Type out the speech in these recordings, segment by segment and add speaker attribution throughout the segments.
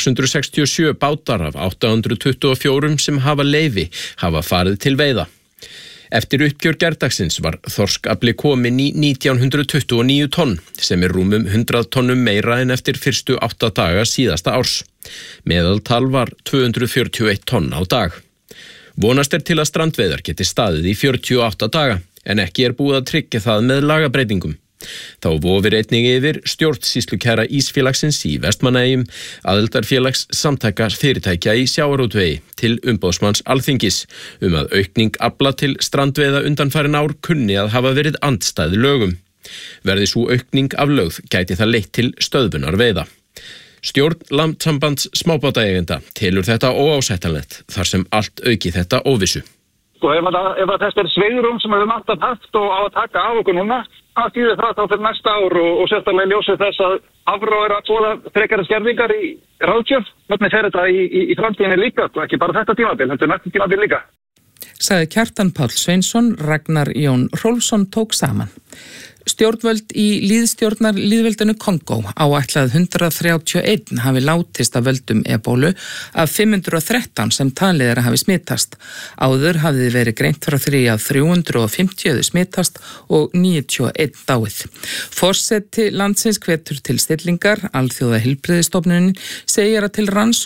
Speaker 1: 667 bátar af 824 sem hafa leyfi hafa farið til veiða. Eftir uppgjör gærdagsins var þorskafli kominn í 1929 tonn, sem rúmum 100 tonnum meira en eftir fyrstu 8 daga síðasta árs. Meðaltal var 241 tonn á dag. Vonast til að strandveiðar geti staðið í 48 daga, en ekki búið að tryggja það með lagabreytingum. Þá vofir einnig yfir stjórnsýslukæra Ísfélagsins í Vestmannaeyjum, aðildarfélags samtaka fyrirtækja í sjávarútvegi til umboðsmanns Alþingis að aukning afla til strandveiða undanfarin ár kunni að hafa verið andstæð lögum. Verði sú aukning aflögð gæti það leitt til stöðvunar veiða. Stjórn Landssambands smábátaeigenda telur þetta óásættanlegt þar sem allt auki þetta óvissu.
Speaker 2: Ef þetta svigrúm sem við höfum alltaf haft og á að taka af okkur núna, það þýðir það þá fyrir næsta ár og sérstaklega ljósið þess að Hafró að skoða frekari skerðingar í ráðgjöf. Hvernig fer þetta í framtíðinni líka, ekki bara þetta tímabil, þetta næsta tímabil líka.
Speaker 3: Sagði Kjartan Páll Sveinsson, Ragnar Jón Hrólfsson tók saman. Stjórnvöld í lýðveldinu Kongó áætlað 131 hafi látist af völdum ebólu af 513 sem talið að hafi smitast. Áður hafði verið greint frá því að 350 smitast og 91 dáið. Forseti landsins hvetur til stillingar, Alþjóða heilbrigðisstofnunin segir til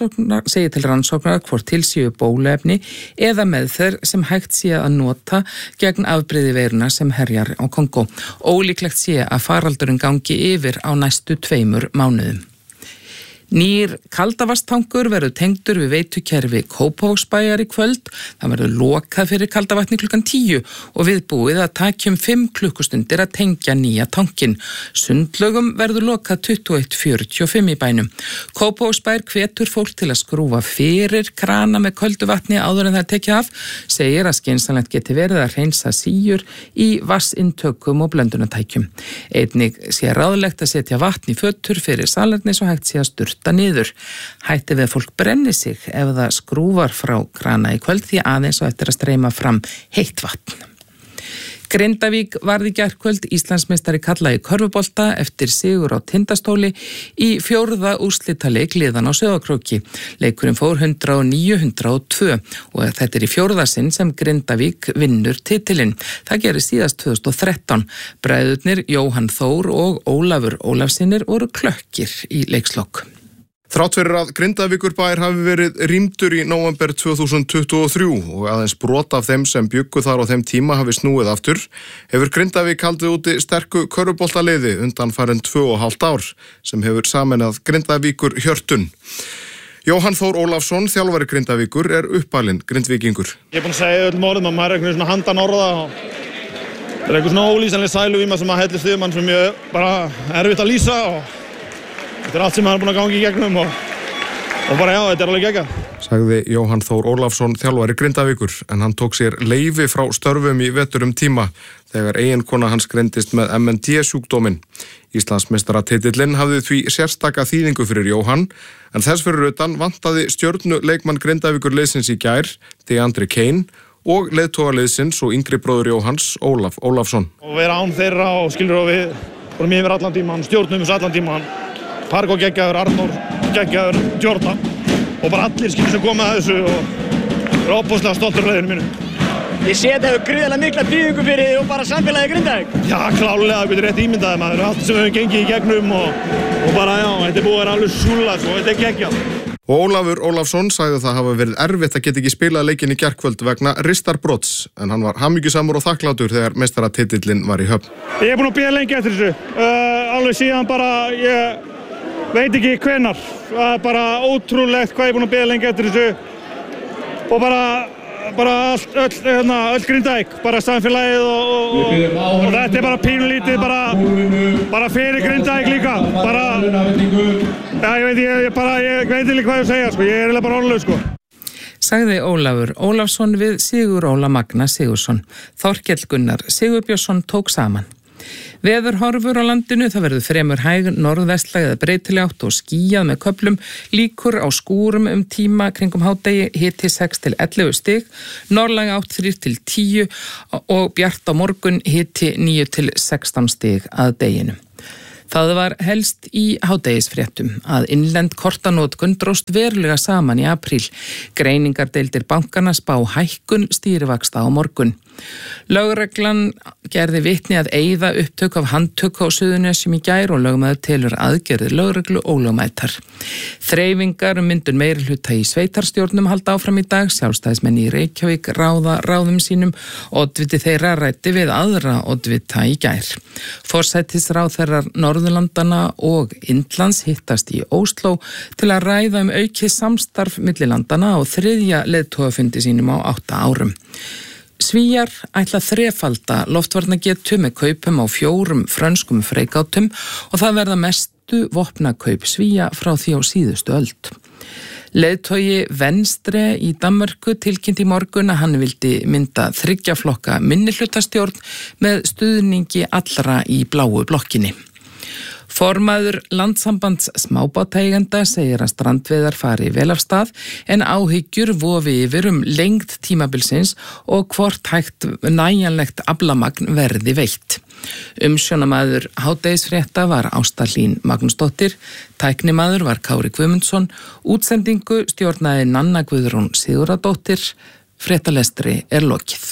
Speaker 3: rannsóknar hvort til séu bóluefni eða meðferð sem hægt sé að nota gegn afbrigði veiruna sem herjar á Kongó. Ólíklegt sé að faraldurinn gangi yfir á næstu 2 mánuðum. Nýr kaldavastangur verður tengdur við veitukerfi Kópavogsbæjar í kvöld. Það verður lokað fyrir kaldavatni klukkan 10 og viðbúið að taki 5 klukkustundir að tengja nýja tankinn. Sundlaugum verður lokað 21:45 í bænum. Kópavogsbæjar hvetur fólk til að skrúfa fyrir krana með köldu vatni áður en það tekið af, segir að skynsamlegt geti verið að hreinsa síur í vatnsintökum og blöndunartækjum. Einnig sé ráðlegt að setja vatn í fötur fyrir salernis og hægt sé að sturta niður. Hætti við að fólk brenni sig ef það skrúfar frá krana í kvöld því aðeins og eftir að streyma fram heitt vatn. Grindavík varð í gærkvöld Íslandsmeistari karla í körfubolta eftir sigur á Tindastóli í 4. úrslitaleik liðan á Sauðárkróki. Leikurinn fór 109-102 og þetta í 4. sinn sem Grindavík vinnur titilinn. Það gerði síðast 2013. Bræðurnir Jóhann Þór og Ólafur Ólafsinir voru klökkir í leikslokk.
Speaker 4: Þrátt fyrir að Grindavíkurbær hafi verið rýmdur í nóvember 2023 og aðeins brot af þeim sem bjuggu þar á þeim tíma hafi snúið aftur, hefur Grindavík haldið úti sterku körfuboltaliði undanfarin 2,5 ár sem hefur sameinað Grindavíkur hjörtun. Jóhann Þór Ólafsson, þjálfari Grindavíkur, uppalinn Grindvíkingur.
Speaker 5: Ég búinn að segja öllum orðum að maður svona handan orða og það eitthvað svona ólýsanleg sælu í maður sem að hellist yfir mann sem ég bara erfitt að lýsa og þetta allt sem hann búinn að gangi í gegnum og bara já, þetta alveg geggjað.
Speaker 4: Sagði Jóhann Þór Ólafsson, þjálfari Grindavíkur, en hann tók sér leyfi frá störfum í vetur tíma þegar eiginkona hans greindist með MND-sjúkdóminn. Íslandsmeistaratitillinn hafði því sérstaka þýðingu fyrir Jóhann, en þess fyrir utan vantaði stjörnu leikmann Grindavíkur liðsins í gær, Deandre Kane, og leiðtogaliðsins og yngri bróður Jóhanns, Ólaf Ólafsson.
Speaker 5: Og vera án þeirra og skilur og við vorum yfir allan tíman, stjórnum þessu allan tíman. Pargo geggjaður, Arnór geggjaður, Jordan og bara allir sem koma að þessu og er óbúslega stoltur af liðinu mínu.
Speaker 6: Ég sé þetta hefur gríðarlega mikla þýðingu fyrir þig og bara samfélagið Grindavík.
Speaker 5: Já, klálega, það getur rétt ímyndaði maður. Allt sem við höfum gengið í gegnum og bara já, þetta búið að vera alveg súlað og þetta geggjað.
Speaker 4: Og Ólafur Ólafsson sagði að það hafa verið erfitt að geta ekki spilað leikinn í gærkvöld vegna ristarbrots, en hann var hamingjusamur og þakklátur þegar meistaratitillinn var í höfn.
Speaker 5: Ég búinn að bíða lengi eftir þessu. Alveg síðan bara, ég veit ekki hvenær. Það bara ótrúlegt hvað ég búinn að bíða lengi eftir þessu og bara öll Grindavík, bara samfélagið og þetta bara pínulítið bara fyrir Grindavík líka. Ég veit ekki hvað ég segja, sko. Ég eiginlega bara orðlaus, sko.
Speaker 3: Sagði Ólafur Ólafsson við Sigur Óla Magna Sigursson. Þorkell Gunnar Sigurbjörnsson tók saman. Veðurhorfur á landinu, það verður fremur hæg norðvestlæg eða breytileg átt og skýjað með köflum, líkur á skúrum tíma kringum hádegi, hiti 6 til 11 stig, norðlæg átt 3 til 10 og bjart á morgun hiti 9 til 16 stig að deginu. Það var helst í hádegisfréttum að innlend kortanótkun dróst verulega saman í apríl. Greiningardeildir bankana spá hækkun stýrivaxta á morgun. Lögreglan gerði vitni að eyða upptök af handtöku á Suðurnesjum í gær og lögmaður telur aðgerðir lögreglu ólögmætar. Þreifingar myndun meirihluta í sveitarstjórnum halda áfram í dag. Sjálfstæðismenn í Reykjavík ráða ráðum sínum. Oddviti þeirra ræddi við aðra oddvita í gær. Forsætisráðherrar Norðurlandana og Indlands hittast í Ósló til að ræða aukið samstarf milli landana á 3. leiðtogafundi sínum á 8 árum. Svíjar ætla þrefalda loftvarnagetu með kaupum á 4 frönskum freigátum og það verða mestu vopnakaup Svía frá því á síðustu öld. Leiðtogi Venstre í Danmörku tilkynnti í morgun að hann vildi mynda 3 flokka minnihlutastjórn með stuðningi allra í bláu blokkinni. Formaður Landssambands smábátaeigenda segir að strandveiðar fari vel af stað en áhyggjur vofi yfir lengd tímabilsins og hvort hægt nægjanlegt aflamagn verði veitt. Umsjónamaður hádegisfrétta var Ásta Hlín Magnúsdóttir, tæknimaður var Kári Guðmundsson, útsendingu stjórnaði Nanna Guðrún Sigurðardóttir, fréttalestri lokið.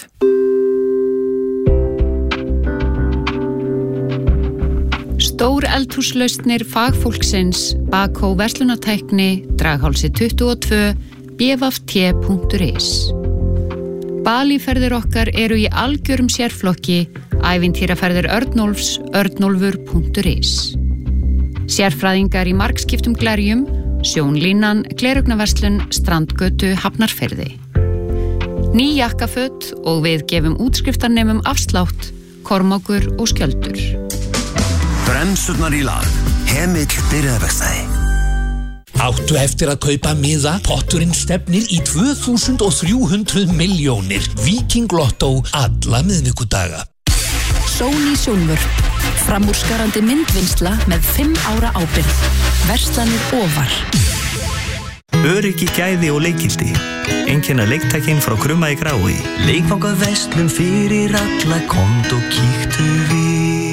Speaker 7: Stór eldhúslausnir fagfólksins, Bakó verslunartækni, Draghálsi 22, bvaft.is. Balíferðir okkar eru í algjörum sérflokki, ævintýraferðir Örnólfs, örnólfur.is. Sérfræðingar í margskiptum glerjum, Sjónlínan, Gleraugnarverslun, Strandgötu, Hafnarfirði. Ný jakkaföt og við gefum útskriftarnemum afslátt, Kormákur og Skjöldur.
Speaker 8: Bremsurnar í lag, Hemill byrjaðverkstæði.
Speaker 9: Áttu eftir að kaupa miða, potturinn stefnir í 2300 milljónir. Viking Lotto alla miðvikudaga.
Speaker 10: Sony Sjónvörp, framúrskarandi myndvinnsla með 5 ára ábyrgð. Verslanir ofar.
Speaker 11: Öryggi, gæði og leikgildi. Einkenna leiktækin frá Krumma í Grái. Leikvangað verslun fyrir alla, komdu og kíktu við.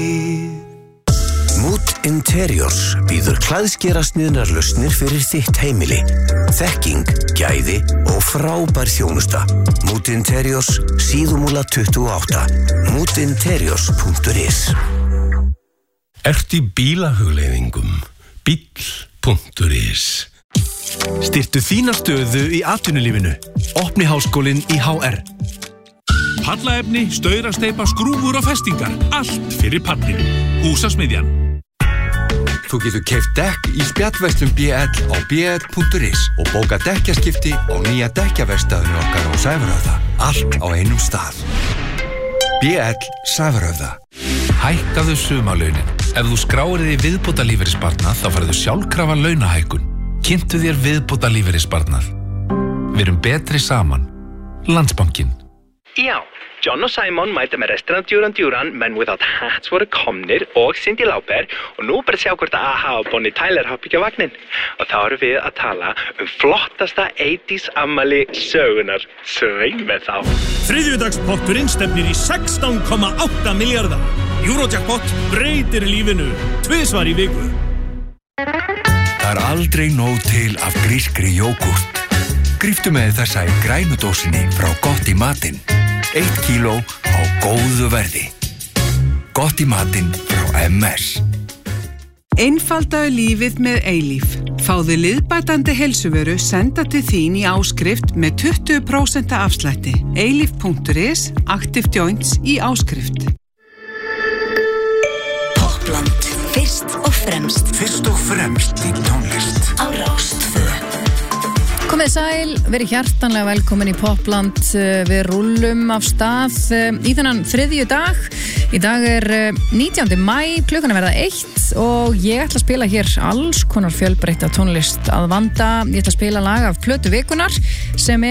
Speaker 8: Mood Interiors býður klæðskerasniðnar lausnir fyrir þitt heimili. Þekking, gæði og frábær þjónusta. Mood Interiors, Síðumúla 28. moodinteriors.is.
Speaker 12: Ertu í bílahugleiðingum? Bíll.is. Styrktu þína stöðu í atvinnulífinu. Opni háskólinn í HR. Pallaefni, staurasteypa, skrúfur og festingar. Allt fyrir pallinu. Húsasmiðjan.
Speaker 13: Þú getur keypt dekk í spjallverslun BL á bl.is og bóka dekkjaskipti á nýja dekkjaverkstæðinu okkar á Sævarhöfða. Allt á einum stað. BL Sævarhöfða.
Speaker 14: Hækkaðu sumarlaunin. Ef þú skráir þig í viðbótarlífeyrissparnað þá færðu sjálfkrafa launahækkun. Kynntu þér viðbótarlífeyrissparnað. Verum betri saman. Landsbankinn.
Speaker 15: Já, John og Simon mæta með restaurant Duran Men Without Hats voru komnir og Cyndi Lauper og nú bara sjá hvort AHA og Bonnie Tyler hoppa ekki á vagnin. Og þá erum við að tala flottasta 80s afmæli sögunar. Svein með þá.
Speaker 16: Þriðjudagspotturinn stefnir í 16,8 milljarða. Eurojackpot breytir lífinu 2 í viku.
Speaker 13: Það aldrei nóg til af grískri jógurt. Gríptu með þessa í grænudósinni frá Gott í matinn. 1 kíló á góðu verði. Gott í matinn frá MS.
Speaker 17: Einfaldaðu lífið með Eilíf. Fáðu liðbætandi heilsuvöru senda til þín í áskrift með 20% afslætti. Eilíf.is, Active Joints í áskrift.
Speaker 10: Popland, fyrst og fremst.
Speaker 8: Fyrst og fremst í tónlist.
Speaker 10: Á Rás 2.
Speaker 18: Komið sæl, verið hjartanlega velkomin í Popland. Við rúllum af stað í þennan þriðjudag. Í dag 19. maí, klukkan verða 1 og ég ætla að spila hér alls konar fjölbreytta tónlist að vanda. Ég ætla að spila lag af plötu vikunnar sem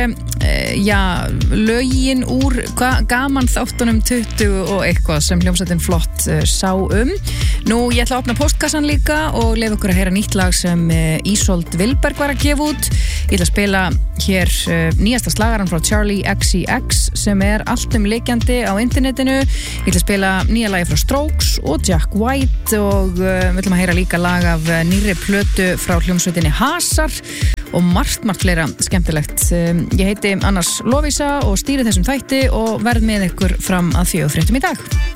Speaker 18: lögin úr gaman þáttunum 20 og eitthvað sem hljómsveitin Flott sá Nú, ég ætla að opna postkassan líka og leyfa ykkur að heyra nýtt lag sem Ísold Vilberg var að gefa út. Ég ætla að spila hér nýjasta slagaran frá Charlie XCX sem allt leikjandi á internetinu. Ég ætla að spila nýja lagi frá Strokes og Jack White og og við ætlum að heyra líka lag af nýrri plötu frá hljómsveitinni Hasar og margt fleira skemmtilegt. Ég heiti Annars Lovísa og stýri þessum þætti og verð með ykkur fram að 4:00 í dag.